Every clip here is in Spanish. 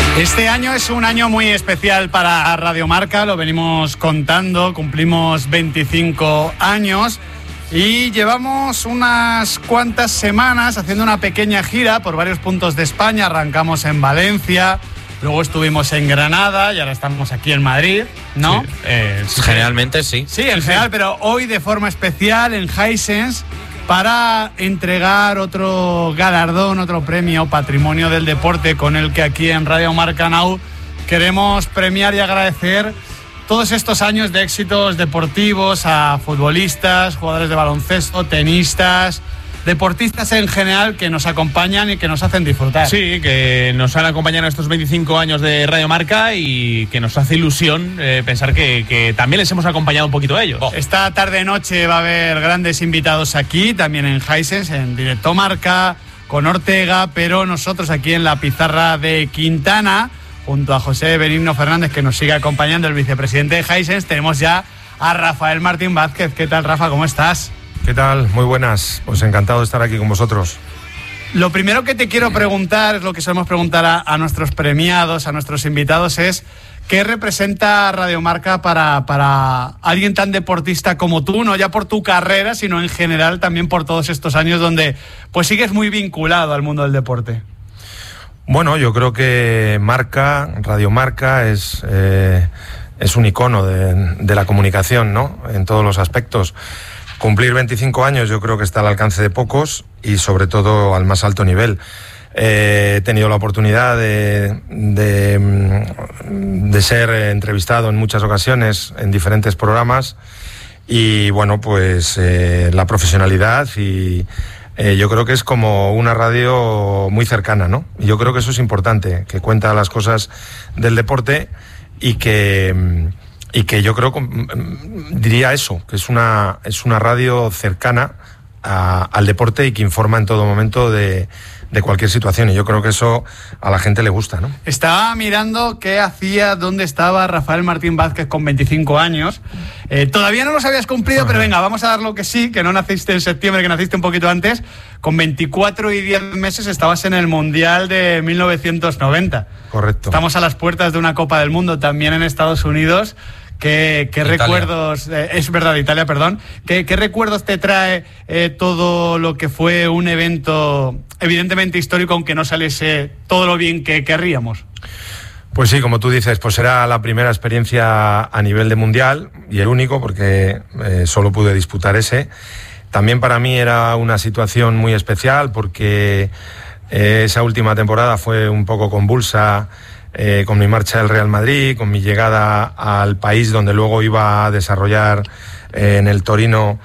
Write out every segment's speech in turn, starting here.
Este año es un año muy especial para Radio Marca, lo venimos contando, cumplimos 25 años y llevamos unas cuantas semanas haciendo una pequeña gira por varios puntos de España. Arrancamos en Valencia, luego estuvimos en Granada y ahora estamos aquí en Madrid, ¿no? Sí, generalmente sí. Sí, en general, pero hoy de forma especial en Hisense, para entregar otro galardón, otro premio, Patrimonio del Deporte, con el que aquí en Radio Marca Now queremos premiar y agradecer todos estos años de éxitos deportivos a futbolistas, jugadores de baloncesto, tenistas, deportistas en general que nos acompañan y que nos hacen disfrutar. Sí, que nos han acompañado estos 25 años de Radio Marca y que nos hace ilusión pensar que también les hemos acompañado un poquito a ellos. Esta tarde-noche va a haber grandes invitados aquí, también en Hisense, en Directo Marca, con Ortega, pero nosotros aquí en la pizarra de Quintana, junto a José Benigno Fernández, que nos sigue acompañando, el vicepresidente de Hisense, tenemos ya a Rafael Martín Vázquez. ¿Qué tal, Rafa? ¿Cómo estás? ¿Qué tal? Muy buenas. Pues encantado de estar aquí con vosotros. Lo primero que te quiero preguntar, es lo que solemos preguntar a nuestros premiados, a nuestros invitados, es ¿qué representa Radio Marca para alguien tan deportista como tú? No ya por tu carrera, sino en general también por todos estos años donde pues sigues muy vinculado al mundo del deporte. Bueno, yo creo que Radio Marca es un icono de la comunicación, ¿no? En todos los aspectos. Cumplir 25 años yo creo que está al alcance de pocos y sobre todo al más alto nivel. He tenido la oportunidad de ser entrevistado en muchas ocasiones en diferentes programas y bueno, pues la profesionalidad y yo creo que es como una radio muy cercana, ¿no? Y yo creo que eso es importante, que cuenta las cosas del deporte y que yo creo, diría eso, que es una radio cercana al deporte y que informa en todo momento de cualquier situación. Y yo creo que eso a la gente le gusta, ¿no? Estaba mirando dónde estaba Rafael Martín Vázquez con 25 años. Todavía no los habías cumplido, pero venga, vamos a dar lo que sí, que no naciste en septiembre, que naciste un poquito antes. Con 24 y 10 meses estabas en el Mundial de 1990. Correcto. Estamos a las puertas de una Copa del Mundo también en Estados Unidos. ¿Qué recuerdos, es verdad, Italia, perdón, ¿qué recuerdos te trae todo lo que fue un evento evidentemente histórico, aunque no saliese todo lo bien que querríamos? Pues sí, como tú dices, pues era la primera experiencia a nivel de mundial y el único, porque solo pude disputar ese. También para mí era una situación muy especial porque esa última temporada fue un poco convulsa, con mi marcha del Real Madrid, con mi llegada al país donde luego iba a desarrollar en el Torino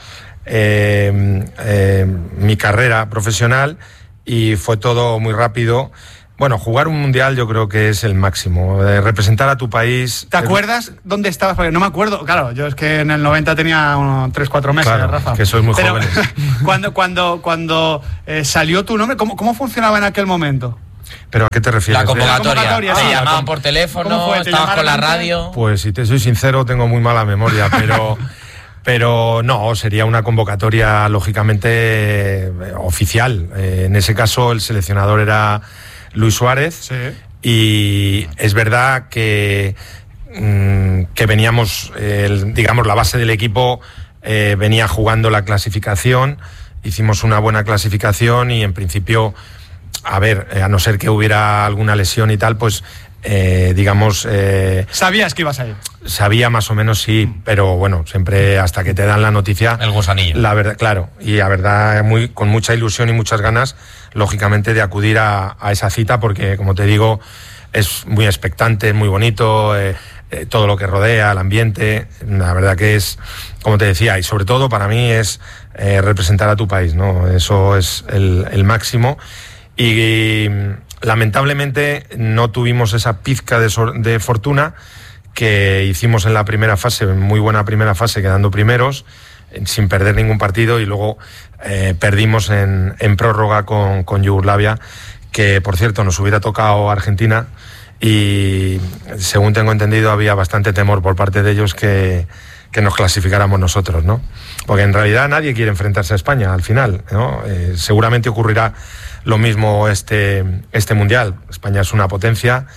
mi carrera profesional y fue todo muy rápido. Bueno, jugar un mundial yo creo que es el máximo, representar a tu país. ¿Te acuerdas dónde estabas? Porque no me acuerdo, claro, yo es que en el 90 tenía unos 3-4 meses, claro, Rafa. Que sois muy jóvenes. Cuando salió tu nombre, ¿cómo funcionaba en aquel momento? ¿Pero a qué te refieres? La convocatoria. Sí, te llamaban por teléfono, estabas con la radio. Pues si te soy sincero, tengo muy mala memoria, pero no, sería una convocatoria lógicamente oficial. En ese caso el seleccionador era Luis Suárez, sí. Y es verdad que veníamos, digamos, la base del equipo venía jugando la clasificación, hicimos una buena clasificación y en principio, a ver, a no ser que hubiera alguna lesión y tal, pues digamos... ¿Sabías que ibas a ir? Sabía más o menos, sí, pero bueno, siempre hasta que te dan la noticia... El gusanillo. La verdad, claro, y la verdad, con mucha ilusión y muchas ganas, lógicamente, de acudir a esa cita, porque, como te digo, es muy expectante, muy bonito, todo lo que rodea, el ambiente, la verdad que es, como te decía, y sobre todo para mí es representar a tu país, ¿no? Eso es el máximo. Y lamentablemente no tuvimos esa pizca de fortuna que hicimos en la primera fase, muy buena primera fase, quedando primeros, sin perder ningún partido, y luego perdimos en prórroga con Yugoslavia, que por cierto nos hubiera tocado Argentina, y según tengo entendido había bastante temor por parte de ellos que nos clasificáramos nosotros, ¿no? Porque en realidad nadie quiere enfrentarse a España al final, ¿no? Seguramente ocurrirá lo mismo este mundial. España es una potencia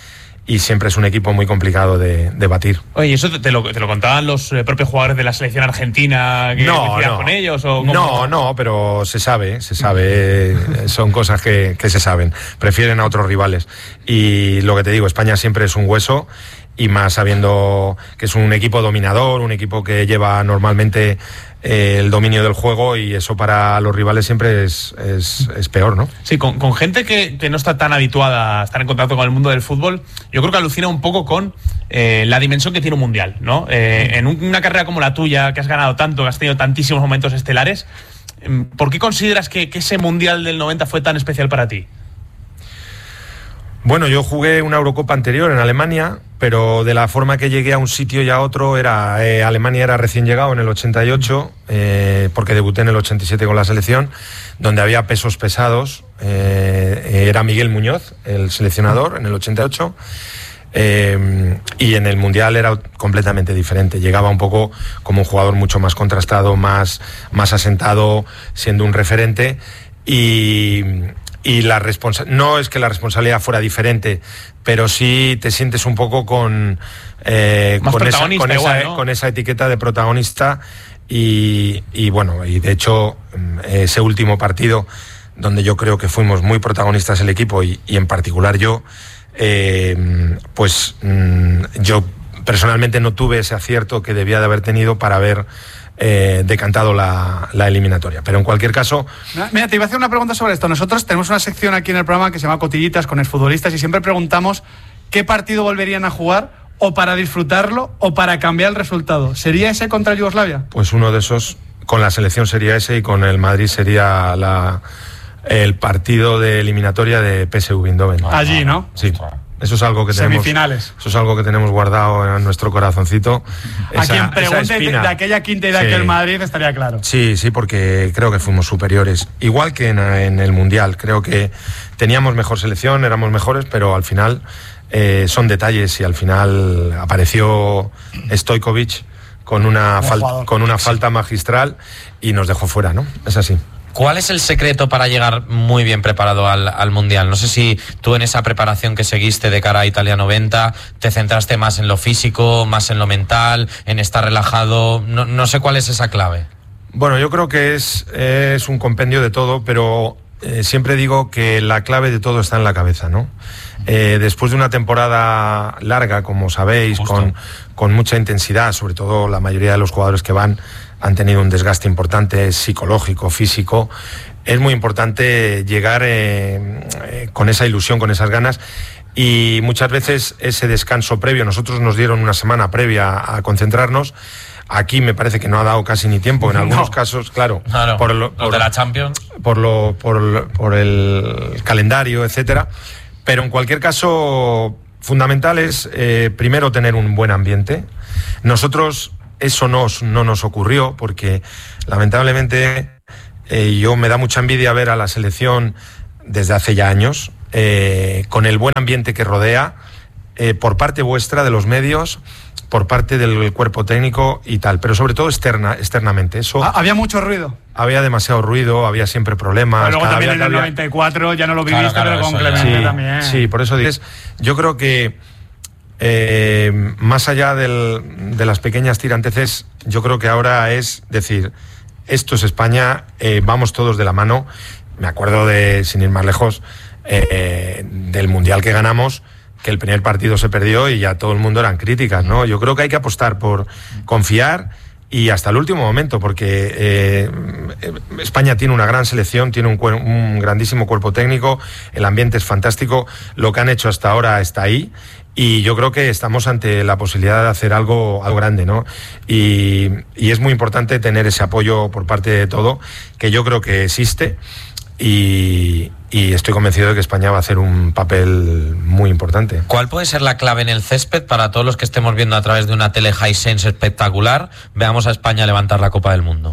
y siempre es un equipo muy complicado de batir. Oye, ¿eso te lo contaban los propios jugadores de la selección argentina que decían con ellos? ¿O no, pero se sabe, son cosas que se saben. Prefieren a otros rivales. Y lo que te digo, España siempre es un hueso, y más sabiendo que es un equipo dominador, un equipo que lleva normalmente el dominio del juego, y eso para los rivales siempre es peor, ¿no? Sí, con gente que no está tan habituada a estar en contacto con el mundo del fútbol, yo creo que alucina un poco con la dimensión que tiene un mundial, ¿no? En una carrera como la tuya, que has ganado tanto, que has tenido tantísimos momentos estelares, ¿por qué consideras que ese mundial del 90 fue tan especial para ti? Bueno, yo jugué una Eurocopa anterior en Alemania, pero de la forma que llegué a un sitio y a otro Alemania era recién llegado en el 88, porque debuté en el 87 con la selección, donde había pesos pesados. Era Miguel Muñoz, el seleccionador, en el 88. Y en el Mundial era completamente diferente. Llegaba un poco como un jugador mucho más contrastado, más asentado, siendo un referente. Y no es que la responsabilidad fuera diferente, pero sí te sientes un poco con esa etiqueta de protagonista. Y bueno, y de hecho ese último partido, donde yo creo que fuimos muy protagonistas el equipo, y en particular yo, yo personalmente no tuve ese acierto que debía de haber tenido para haber decantado la eliminatoria. Pero en cualquier caso... Mira, te iba a hacer una pregunta sobre esto. Nosotros tenemos una sección aquí en el programa que se llama Cotillitas con exfutbolistas, y siempre preguntamos qué partido volverían a jugar, o para disfrutarlo o para cambiar el resultado. ¿Sería ese contra Yugoslavia? Pues uno de esos, con la selección sería ese, y con el Madrid sería el partido de eliminatoria de PSV Eindhoven. Allí, ¿no? Sí. Eso es algo que tenemos. Semifinales. Eso es algo que tenemos guardado en nuestro corazoncito. A quien pregunte de aquella quinta y de aquel Madrid estaría claro. Sí, porque creo que fuimos superiores. Igual que en el Mundial. Creo que teníamos mejor selección, éramos mejores, pero al final son detalles, y al final apareció Stojkovic con una falta magistral y nos dejó fuera, ¿no? Es así. ¿Cuál es el secreto para llegar muy bien preparado al Mundial? No sé si tú, en esa preparación que seguiste de cara a Italia 90, te centraste más en lo físico, más en lo mental, en estar relajado. No sé cuál es esa clave. Bueno, yo creo que es un compendio de todo, pero siempre digo que la clave de todo está en la cabeza, ¿no? Después de una temporada larga, como sabéis, con mucha intensidad, sobre todo la mayoría de los jugadores que han tenido un desgaste importante psicológico, físico. Es muy importante llegar con esa ilusión, con esas ganas, y muchas veces ese descanso previo, nosotros nos dieron una semana previa a concentrarnos. Aquí me parece que no ha dado casi ni tiempo, en algunos casos, claro, por de la Champions, por el calendario, etcétera. Pero en cualquier caso, fundamental es primero tener un buen ambiente. Nosotros eso no nos ocurrió, porque lamentablemente yo me da mucha envidia ver a la selección desde hace ya años con el buen ambiente que rodea, por parte vuestra, de los medios, por parte del cuerpo técnico y tal, pero sobre todo externamente. Eso había mucho ruido. Había demasiado ruido, había siempre problemas. Pero luego también en el 94 ya no lo viviste, pero con Clemente también. Sí, por eso dices, yo creo que más allá de las pequeñas tiranteces, yo creo que ahora es decir, esto es España, vamos todos de la mano. Me acuerdo sin ir más lejos, del Mundial que ganamos, que el primer partido se perdió y ya todo el mundo eran críticas, ¿no? Yo creo que hay que apostar por confiar y hasta el último momento, porque España tiene una gran selección, tiene un grandísimo cuerpo técnico, el ambiente es fantástico, lo que han hecho hasta ahora está ahí, y yo creo que estamos ante la posibilidad de hacer algo grande, ¿no? Y es muy importante tener ese apoyo por parte de todo, que yo creo que existe. Y estoy convencido de que España va a hacer un papel muy importante. ¿Cuál puede ser la clave en el césped para todos los que estemos viendo a través de una tele Hisense espectacular, veamos a España levantar la Copa del Mundo?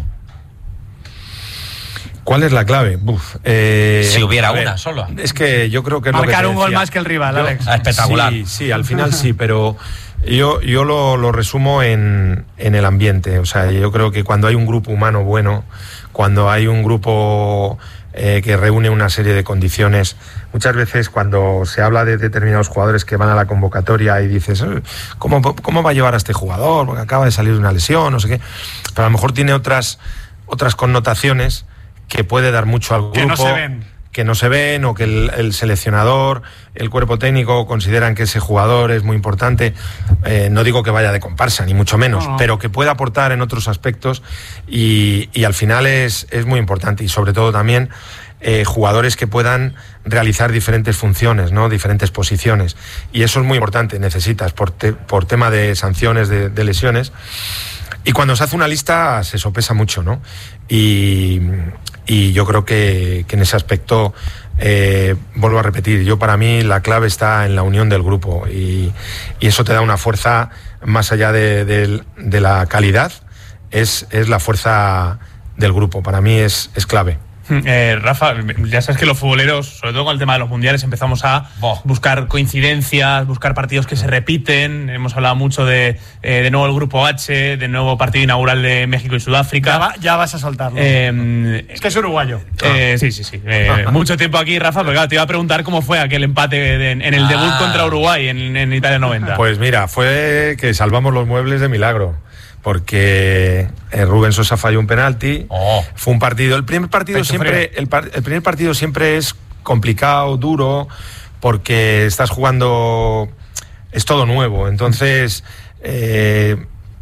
¿Cuál es la clave? Si hubiera una sola. Es que yo creo que es marcar lo que un gol más que el rival, Alex. Espectacular. Sí, al final sí, pero yo lo resumo en el ambiente. O sea, yo creo que cuando hay un grupo humano bueno, cuando hay un grupo que reúne una serie de condiciones. Muchas veces cuando se habla de determinados jugadores que van a la convocatoria y dices, ¿cómo va a llevar a este jugador? Porque acaba de salir de una lesión, no sé qué. Pero a lo mejor tiene otras connotaciones que puede dar mucho al grupo. Que no se ven o que el seleccionador, el cuerpo técnico consideran que ese jugador es muy importante. No digo que vaya de comparsa, ni mucho menos, pero que pueda aportar en otros aspectos y al final es muy importante. Y sobre todo también jugadores que puedan realizar diferentes funciones, ¿no? Diferentes posiciones. Y eso es muy importante, necesitas por tema de sanciones, de lesiones. Y cuando se hace una lista se sopesa mucho, ¿no? Y yo creo que en ese aspecto, vuelvo a repetir, para mí la clave está en la unión del grupo y eso te da una fuerza más allá de la calidad, es la fuerza del grupo, para mí es clave. Rafa, ya sabes que los futboleros, sobre todo con el tema de los mundiales, empezamos a buscar coincidencias, buscar partidos que se repiten. Hemos hablado mucho de nuevo el Grupo H, de nuevo partido inaugural de México y Sudáfrica. Ya vas a soltarlo. Es que es uruguayo. Sí. Mucho tiempo aquí, Rafa, pero claro, te iba a preguntar cómo fue aquel empate en el debut contra Uruguay en Italia 90. Pues mira, fue que salvamos los muebles de milagro. Porque Rubén Sosa falló un penalti. Fue un partido. El primer partido siempre es complicado, duro, porque estás jugando, es todo nuevo. Entonces es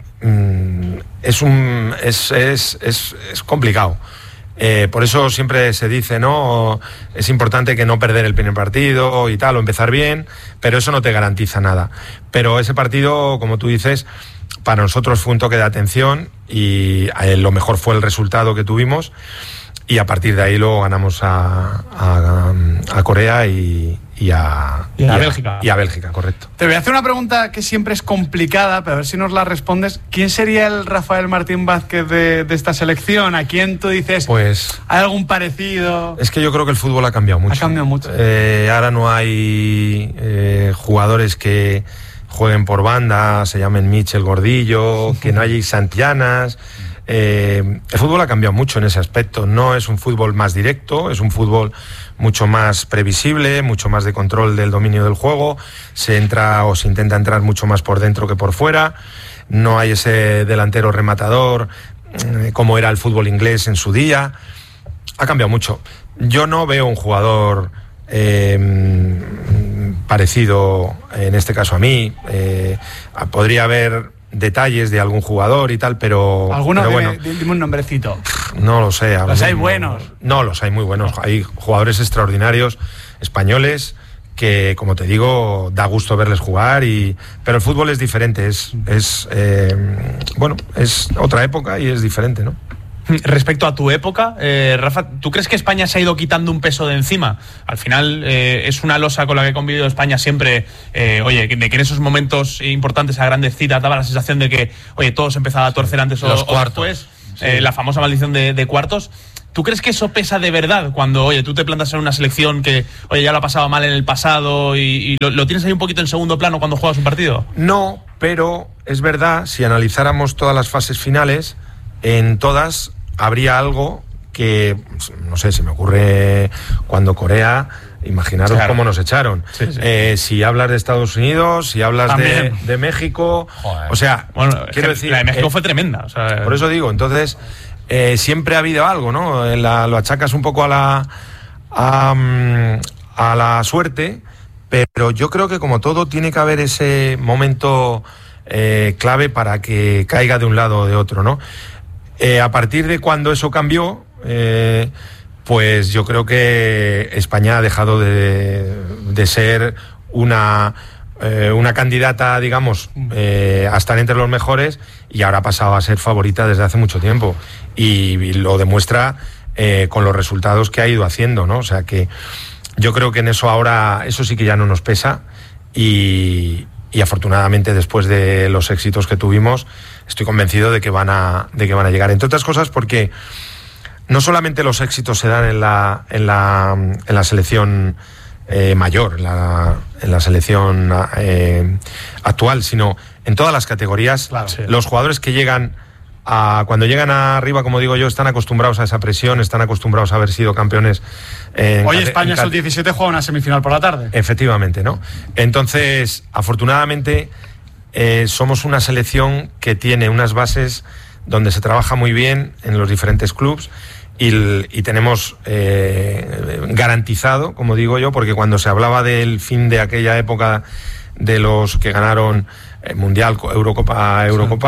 complicado. Por eso siempre se dice, ¿no? Es importante que no perder el primer partido y tal, o empezar bien, pero eso no te garantiza nada. Pero ese partido, como tú dices, para nosotros fue un toque de atención y lo mejor fue el resultado que tuvimos y a partir de ahí lo ganamos a Corea y a Bélgica. Y a Bélgica, correcto. Te voy a hacer una pregunta que siempre es complicada, pero a ver si nos la respondes. ¿Quién sería el Rafael Martín Vázquez de esta selección? ¿A quién tú dices, pues, hay algún parecido? Es que yo creo que el fútbol ha cambiado mucho. Ha cambiado mucho. Ahora no hay jugadores que jueguen por banda, se llamen Michel Gordillo, que no hay Santillanas. El fútbol ha cambiado mucho en ese aspecto. No es un fútbol más directo, es un fútbol mucho más previsible, mucho más de control del dominio del juego. Se entra o se intenta entrar mucho más por dentro que por fuera. No hay ese delantero rematador como era el fútbol inglés en su día. Ha cambiado mucho. Yo no veo un jugador parecido, en este caso a mí. Podría haber detalles de algún jugador y tal, pero bueno, dime un nombrecito. No lo sé. Los hay buenos. No, los hay muy buenos. Hay jugadores extraordinarios españoles que, como te digo, da gusto verles jugar, pero el fútbol es diferente, es otra época y es diferente, ¿no? Respecto a tu época, Rafa, ¿tú crees que España se ha ido quitando un peso de encima? Al final es una losa con la que ha convivido España siempre, de que en esos momentos importantes, a grandes citas, daba la sensación de que, todo se empezaba a torcer antes o después, la famosa maldición de cuartos. ¿Tú crees que eso pesa de verdad cuando, tú te plantas en una selección que, ya lo ha pasado mal en el pasado y lo tienes ahí un poquito en segundo plano cuando juegas un partido? No, pero es verdad, si analizáramos todas las fases finales, en todas habría algo que, no sé, se me ocurre cuando Corea, imaginaros cómo nos echaron. Sí. Si hablas de Estados Unidos, si hablas de México, joder. O sea, quiero decir, la de México fue tremenda. Por eso digo, entonces, siempre ha habido algo, ¿no? Lo achacas un poco a la suerte, pero yo creo que como todo tiene que haber ese momento clave para que caiga de un lado o de otro, ¿no? A partir de cuando eso cambió, pues yo creo que España ha dejado de ser una candidata, digamos, a estar entre los mejores y ahora ha pasado a ser favorita desde hace mucho tiempo y lo demuestra con los resultados que ha ido haciendo, ¿no? O sea que yo creo que en eso ahora, eso sí que ya no nos pesa y afortunadamente después de los éxitos que tuvimos estoy convencido de que van a llegar, entre otras cosas porque no solamente los éxitos se dan en la selección mayor, en la selección actual, sino en todas las categorías. Claro, sí. Los jugadores que llegan cuando llegan arriba, como digo yo, están acostumbrados a esa presión, están acostumbrados a haber sido campeones. Hoy España sub-17 juega una semifinal por la tarde. Efectivamente, ¿no? Entonces, afortunadamente, somos una selección que tiene unas bases donde se trabaja muy bien en los diferentes clubs y tenemos garantizado, como digo yo, porque cuando se hablaba del fin de aquella época de los que ganaron Mundial, Eurocopa,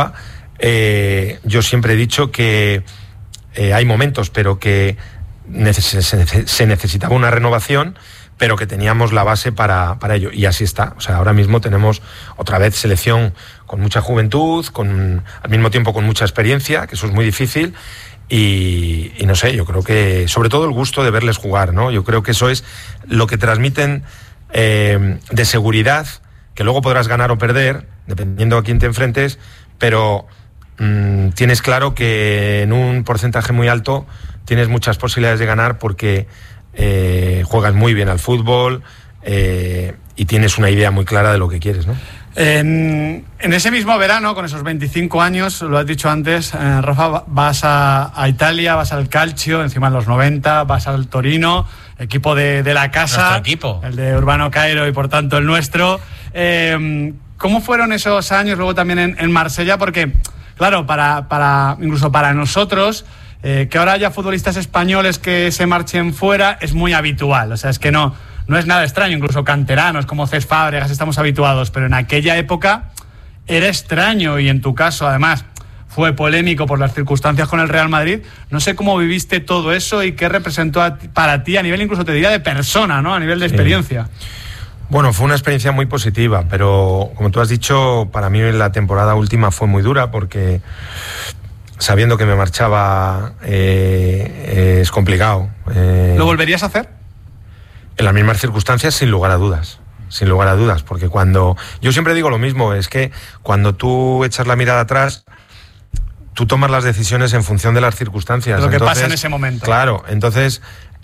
yo siempre he dicho que hay momentos, pero que se necesitaba una renovación, pero que teníamos la base para ello, y así está. O sea, ahora mismo tenemos otra vez selección con mucha juventud, al mismo tiempo con mucha experiencia, que eso es muy difícil, y no sé, yo creo que sobre todo el gusto de verles jugar, ¿no? Yo creo que eso es lo que transmiten de seguridad, que luego podrás ganar o perder, dependiendo a quién te enfrentes, pero tienes claro que en un porcentaje muy alto tienes muchas posibilidades de ganar porque juegas muy bien al fútbol y tienes una idea muy clara de lo que quieres, ¿no? En ese mismo verano, con esos 25 años, lo has dicho antes, Rafa, vas a Italia, vas al Calcio, encima en los 90, vas al Torino, equipo de la casa. Nuestro equipo. El de Urbano Cairo y por tanto el nuestro. ¿Cómo fueron esos años luego también en Marsella? Porque, claro, incluso para nosotros, que ahora haya futbolistas españoles que se marchen fuera es muy habitual. O sea, es que no es nada extraño, incluso canteranos como Cés Fábregas estamos habituados, pero en aquella época era extraño y en tu caso además fue polémico por las circunstancias con el Real Madrid. No sé cómo viviste todo eso y qué representó para ti a nivel, incluso te diría, de persona, ¿no? A nivel de experiencia. Bueno, fue una experiencia muy positiva, pero como tú has dicho, para mí la temporada última fue muy dura porque sabiendo que me marchaba es complicado. ¿Lo volverías a hacer? En las mismas circunstancias, sin lugar a dudas, porque yo siempre digo lo mismo, es que cuando tú echas la mirada atrás, tú tomas las decisiones en función de las circunstancias. Lo que pasa en ese momento. Claro, entonces,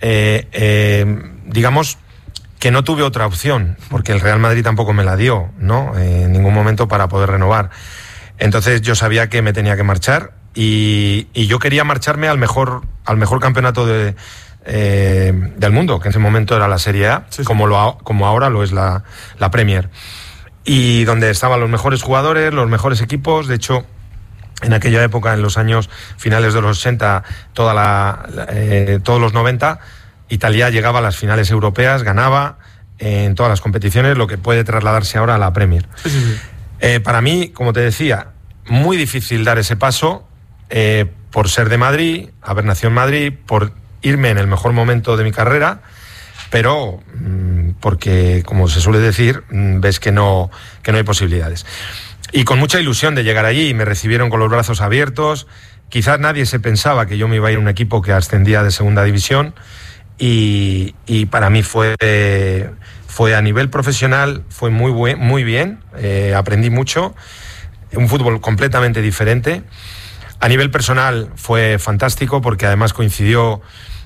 digamos que no tuve otra opción, porque el Real Madrid tampoco me la dio, ¿no? En ningún momento para poder renovar. Entonces yo sabía que me tenía que marchar y yo quería marcharme al mejor campeonato del mundo, que en ese momento era la Serie A, sí. como ahora lo es la Premier, y donde estaban los mejores jugadores, los mejores equipos. De hecho, en aquella época, en los años finales de los 80, todos los 90, Italia llegaba a las finales europeas, ganaba en todas las competiciones, lo que puede trasladarse ahora a la Premier. Sí. Para mí, como te decía, muy difícil dar ese paso por ser de Madrid, haber nacido en Madrid, por irme en el mejor momento de mi carrera, pero porque, como se suele decir, ves que no hay posibilidades. Y con mucha ilusión de llegar allí, me recibieron con los brazos abiertos. Quizás nadie se pensaba que yo me iba a ir a un equipo que ascendía de segunda división, y para mí fue a nivel profesional, fue muy bien, aprendí mucho, un fútbol completamente diferente. A nivel personal fue fantástico porque además coincidió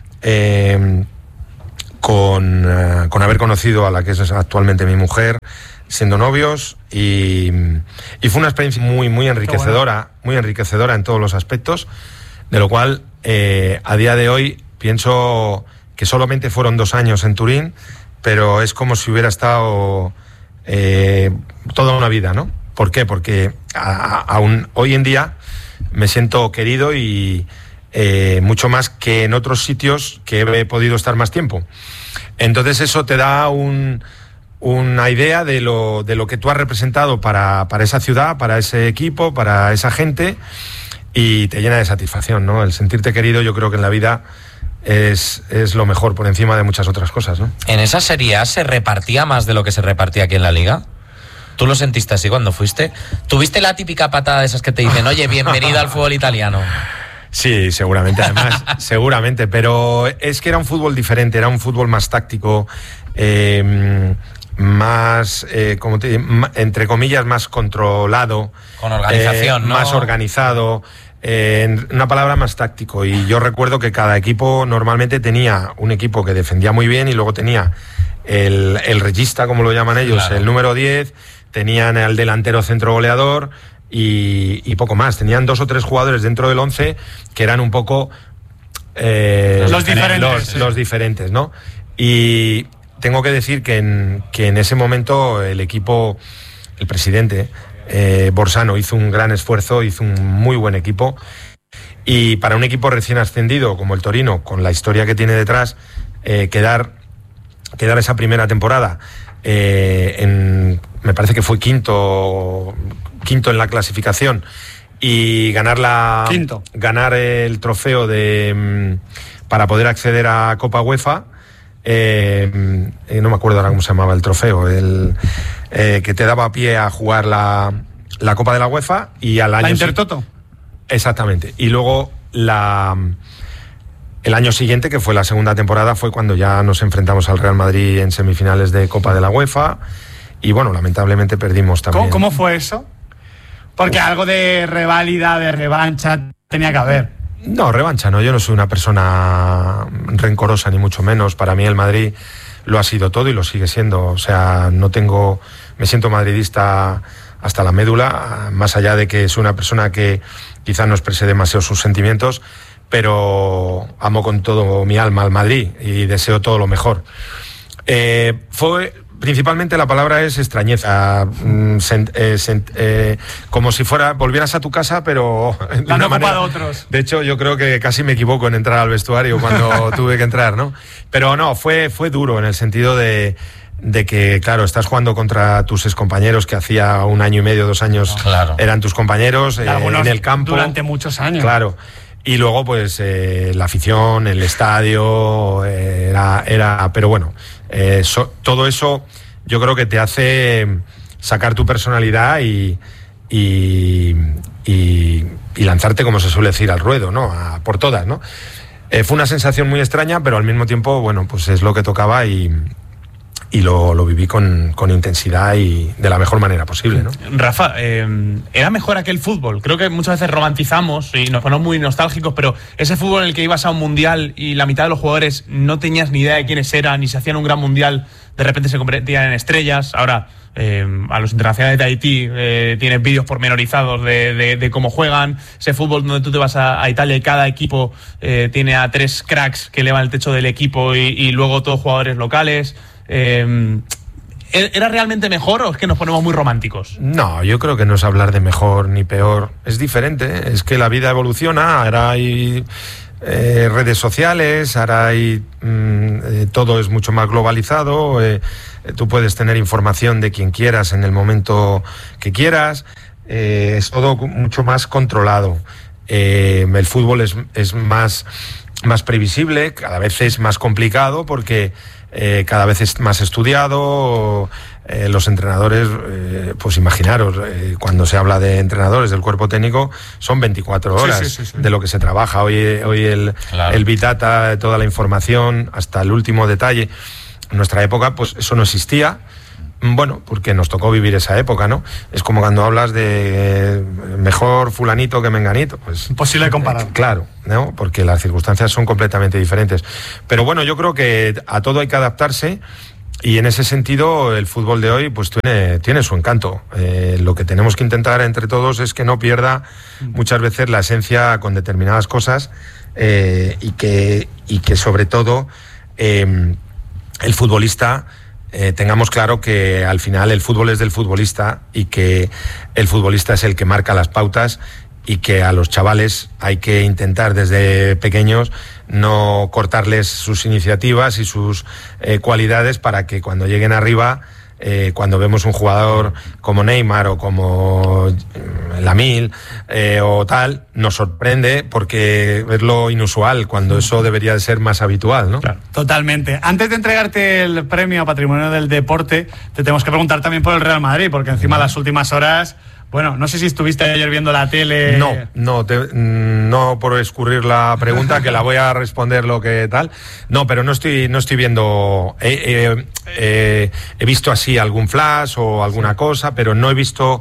con haber conocido a la que es actualmente mi mujer, siendo novios, y fue una experiencia muy enriquecedora, muy enriquecedora en todos los aspectos, de lo cual a día de hoy pienso que solamente fueron 2 años en Turín, pero es como si hubiera estado toda una vida, ¿no? ¿Por qué? Porque aún hoy en día me siento querido y mucho más que en otros sitios que he podido estar más tiempo. Entonces eso te da una idea de lo que tú has representado para esa ciudad, para ese equipo, para esa gente, y te llena de satisfacción, ¿no? El sentirte querido, yo creo que en la vida es lo mejor por encima de muchas otras cosas, ¿no? ¿En esa Serie A se repartía más de lo que se repartía aquí en la Liga? ¿Tú lo sentiste así cuando fuiste? ¿Tuviste la típica patada de esas que te dicen, oye, bienvenido al fútbol italiano? Sí, seguramente, además, seguramente, pero es que era un fútbol diferente, era un fútbol más táctico, más, entre comillas, más controlado. Con organización, ¿no? Más organizado, en una palabra, más táctico. Y yo recuerdo que cada equipo normalmente tenía un equipo que defendía muy bien y luego tenía el regista, como lo llaman ellos, claro, el número 10, tenían al delantero centro goleador, y poco más. Tenían 2 o 3 jugadores dentro del 11 que eran un poco los diferentes, ¿no? Y tengo que decir que en ese momento el equipo, el presidente Borsano hizo un gran esfuerzo, hizo un muy buen equipo, y para un equipo recién ascendido como el Torino, con la historia que tiene detrás, quedar esa primera temporada me parece que fue quinto en la clasificación, y ganar el trofeo para poder acceder a Copa UEFA. No me acuerdo ahora cómo se llamaba el trofeo, que te daba pie a jugar la Copa de la UEFA, y al año... ¿La Intertoto? Exactamente. Y luego el año siguiente, que fue la segunda temporada, fue cuando ya nos enfrentamos al Real Madrid en semifinales de Copa de la UEFA, y bueno, lamentablemente perdimos también. ¿Cómo fue eso? Porque algo de reválida, de revancha, tenía que haber. No, revancha no, yo no soy una persona rencorosa ni mucho menos. Para mí el Madrid lo ha sido todo y lo sigue siendo. O sea, me siento madridista hasta la médula, más allá de que soy una persona que quizás no exprese demasiado sus sentimientos, pero amo con todo mi alma al Madrid y deseo todo lo mejor. Principalmente la palabra es extrañeza, como si volvieras a tu casa, pero de una manera de otros. De hecho, yo creo que casi me equivoco en entrar al vestuario cuando tuve que entrar, ¿no? Pero no, fue duro en el sentido de que, claro, estás jugando contra tus excompañeros que hacía 1 año y medio, 2 años, claro, eran tus compañeros en el campo. Durante muchos años. Claro. Y luego, pues, la afición, el estadio, pero bueno, todo eso yo creo que te hace sacar tu personalidad y lanzarte, como se suele decir, al ruedo, ¿no? Por todas, ¿no? Fue una sensación muy extraña, pero al mismo tiempo, bueno, pues es lo que tocaba y lo viví con intensidad y de la mejor manera posible, ¿no? Rafa, era mejor aquel fútbol. Creo que muchas veces romantizamos y nos ponemos muy nostálgicos, pero ese fútbol en el que ibas a un mundial y la mitad de los jugadores no tenías ni idea de quiénes eran, ni se hacían un gran mundial, de repente se convertían en estrellas. Ahora, a los internacionales de Haití tienes vídeos pormenorizados de cómo juegan. Ese fútbol donde tú te vas a Italia y cada equipo tiene a 3 cracks que elevan el techo del equipo y luego todos jugadores locales. ¿Era realmente mejor o es que nos ponemos muy románticos? No, yo creo que no es hablar de mejor ni peor, es diferente, es que la vida evoluciona, ahora hay redes sociales, ahora hay todo es mucho más globalizado, tú puedes tener información de quien quieras en el momento que quieras, es todo mucho más controlado, el fútbol es más previsible, cada vez es más complicado porque cada vez es más estudiado, los entrenadores, pues imaginaros, cuando se habla de entrenadores del cuerpo técnico, son 24 horas sí. de lo que se trabaja. Hoy el Big Data, toda la información, hasta el último detalle. En nuestra época, pues eso no existía. Bueno, porque nos tocó vivir esa época, ¿no? Es como cuando hablas de mejor fulanito que menganito. Pues, imposible comparar. Claro, ¿no? Porque las circunstancias son completamente diferentes. Pero bueno, yo creo que a todo hay que adaptarse y en ese sentido el fútbol de hoy pues tiene su encanto. Lo que tenemos que intentar entre todos es que no pierda muchas veces la esencia con determinadas cosas y que sobre todo el futbolista... tengamos claro que al final el fútbol es del futbolista y que el futbolista es el que marca las pautas y que a los chavales hay que intentar desde pequeños no cortarles sus iniciativas y sus cualidades para que cuando lleguen arriba, cuando vemos un jugador como Neymar o como Lamine o tal, nos sorprende porque es lo inusual cuando eso debería de ser más habitual, ¿no? Claro. Totalmente. Antes de entregarte el premio a Patrimonio del Deporte, te tenemos que preguntar también por el Real Madrid, porque encima las últimas horas... Bueno, no sé si estuviste ayer viendo la tele... No por escurrir la pregunta, que la voy a responder lo que tal. No, pero no estoy viendo... He visto así algún flash o alguna cosa, pero no he visto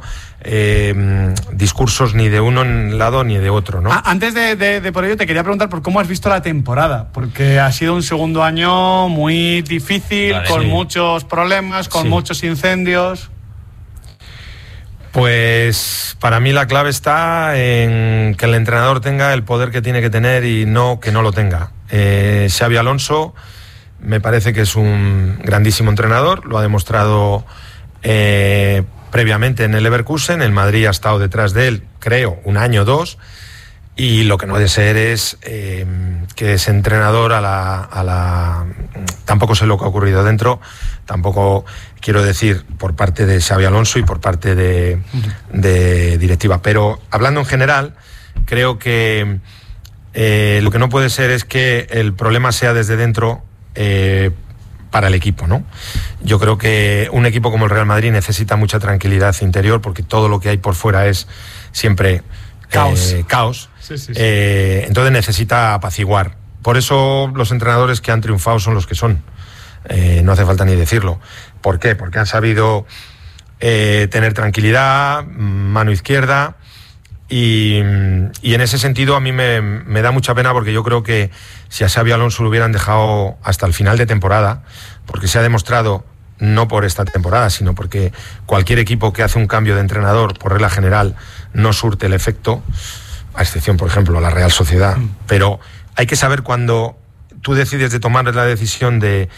discursos ni de uno en un lado ni de otro, ¿no? Antes de por ello te quería preguntar por cómo has visto la temporada, porque ha sido un segundo año muy difícil, con muchos problemas, con muchos incendios... Pues para mí la clave está en que el entrenador tenga el poder que tiene que tener y no que no lo tenga. Xabi Alonso me parece que es un grandísimo entrenador, lo ha demostrado previamente en el Leverkusen. El Madrid ha estado detrás de él, creo, 1 año o 2, y lo que no debe ser es que ese entrenador tampoco sé lo que ha ocurrido dentro, tampoco quiero decir por parte de Xabi Alonso y por parte de directiva, pero hablando en general, creo que lo que no puede ser es que el problema sea desde dentro para el equipo, ¿no? Yo creo que un equipo como el Real Madrid necesita mucha tranquilidad interior, porque todo lo que hay por fuera es siempre caos. Sí. Entonces necesita apaciguar. Por eso los entrenadores que han triunfado son los que son. No hace falta ni decirlo. ¿Por qué? Porque han sabido tener tranquilidad, mano izquierda, y en ese sentido a mí me da mucha pena, porque yo creo que si a Xabi Alonso lo hubieran dejado hasta el final de temporada, porque se ha demostrado, no por esta temporada, sino porque cualquier equipo que hace un cambio de entrenador, por regla general, no surte el efecto, a excepción, por ejemplo, la Real Sociedad. Pero hay que saber cuando tú decides de tomar la decisión de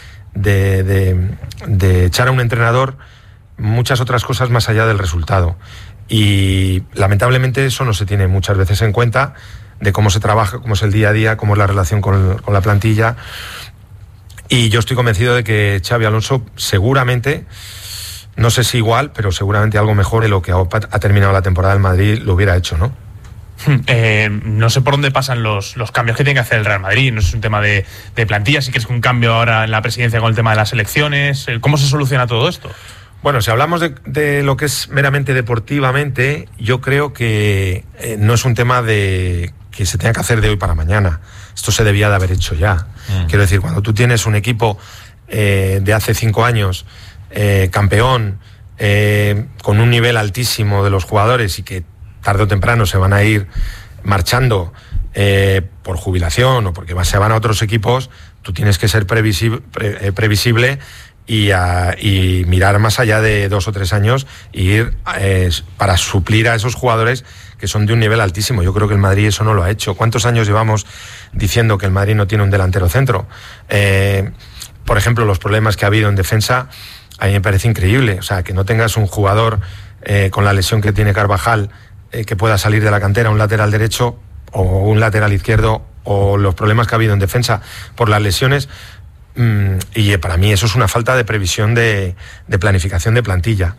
echar a un entrenador, muchas otras cosas más allá del resultado. Y lamentablemente eso no se tiene muchas veces en cuenta, de cómo se trabaja, cómo es el día a día, cómo es la relación con la plantilla. Y yo estoy convencido de que Xabi Alonso seguramente, no sé si igual, pero seguramente algo mejor de lo que ha terminado la temporada del Madrid lo hubiera hecho, ¿no? No sé por dónde pasan los cambios que tiene que hacer el Real Madrid. No es un tema de plantilla. Si crees que un cambio ahora en la presidencia con el tema de las elecciones, ¿cómo se soluciona todo esto? Bueno, si hablamos de lo que es meramente deportivamente, yo creo que no es un tema de que se tenga que hacer de hoy para mañana. Esto se debía de haber hecho ya. Quiero decir, cuando tú tienes un equipo de hace 5 años, campeón, con un nivel altísimo de los jugadores, y que tarde o temprano se van a ir marchando por jubilación o porque se van a otros equipos, tú tienes que ser previsible y mirar más allá de 2 o 3 años e ir para suplir a esos jugadores que son de un nivel altísimo. Yo creo que el Madrid eso no lo ha hecho. ¿Cuántos años llevamos diciendo que el Madrid no tiene un delantero centro? Por ejemplo, los problemas que ha habido en defensa, a mí me parece increíble. O sea, que no tengas un jugador con la lesión que tiene Carvajal, que pueda salir de la cantera, un lateral derecho o un lateral izquierdo, o los problemas que ha habido en defensa por las lesiones. Y para mí eso es una falta de previsión de planificación de plantilla.